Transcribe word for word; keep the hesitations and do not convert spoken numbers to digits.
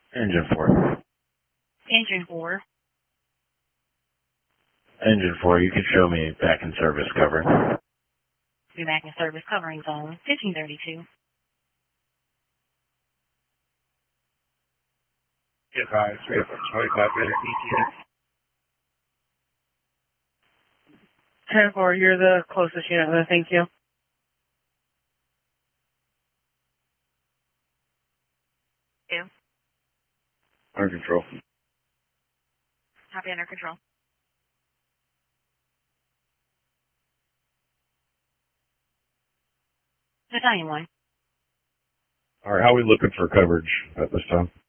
Engine four. Engine four. Engine four, you can show me back in service cover. Be back in service covering zone fifteen thirty-two. Yes, hi, three twenty-five minutes E T A. ten four, you're the closest unit there, thank you. Two. Under control. Copy, under control. Battalion one. All right, how are we looking for coverage at this time?